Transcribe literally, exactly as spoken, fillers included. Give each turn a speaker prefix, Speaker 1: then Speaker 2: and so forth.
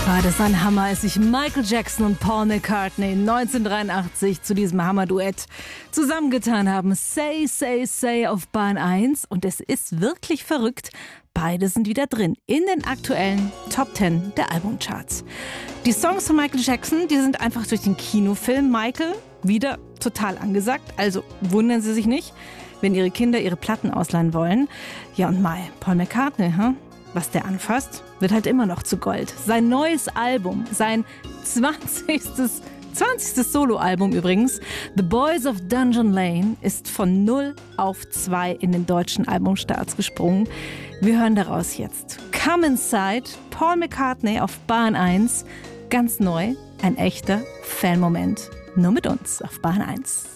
Speaker 1: War das ein Hammer, als sich Michael Jackson und Paul McCartney neunzehnhundertdreiundachtzig zu diesem Hammerduett zusammengetan haben. Say, say, say auf Bahn eins. Und es ist wirklich verrückt. Beide sind wieder drin in den aktuellen Top zehn der Albumcharts. Die Songs von Michael Jackson, die sind einfach durch den Kinofilm Michael wieder total angesagt. Also wundern Sie sich nicht, wenn Ihre Kinder ihre Platten ausleihen wollen. Ja und Mai, Paul McCartney, hm? Was der anfasst, wird halt immer noch zu Gold. Sein neues Album, sein zwanzigstes zwanzigstes Soloalbum übrigens, The Boys of Dungeon Lane, ist von null auf zwei in den deutschen Albumcharts gesprungen. Wir hören daraus jetzt Come Inside, Paul McCartney auf Bahn eins. Ganz neu, ein echter Fanmoment. Nur mit uns auf Bahn eins.